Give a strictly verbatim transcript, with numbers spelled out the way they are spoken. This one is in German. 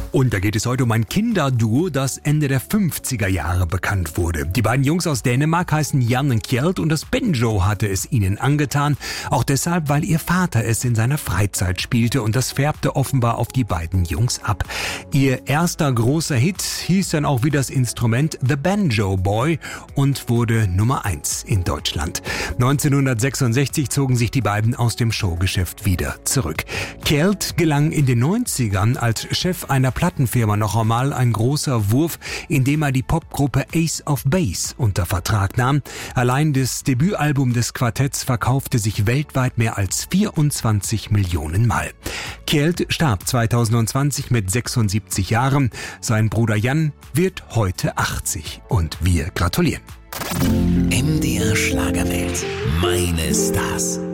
Und da geht es heute um ein Kinderduo, das Ende der fünfziger Jahre bekannt wurde. Die beiden Jungs aus Dänemark heißen Jan und Kjeld und das Banjo hatte es ihnen angetan. Auch deshalb, weil ihr Vater es in seiner Freizeit spielte und das färbte offenbar auf die beiden Jungs ab. Ihr erster großer Hit hieß dann auch wie das Instrument The Banjo Boy und wurde Nummer eins in Deutschland. neunzehnhundertsechsundsechzig zogen sich die beiden aus dem Showgeschäft wieder zurück. Kjeld gelang in den neunzigern als Chef einer Plattenfirma noch einmal ein großer Wurf, indem er die Popgruppe Ace of Base unter Vertrag nahm. Allein das Debütalbum des Quartetts verkaufte sich weltweit mehr als vierundzwanzig Millionen Mal. Kjeld starb zweitausendzwanzig mit sechsundsiebzig Jahren. Sein Bruder Jan wird heute achtzig und wir gratulieren. M D R Schlagerwelt. Meine Stars.